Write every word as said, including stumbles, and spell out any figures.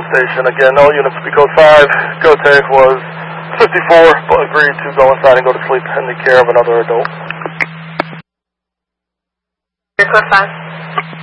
Ground Station. Again, all units to be code five. Gote was fifty-four, but agreed to go inside and go to sleep in the care of another adult. Code five.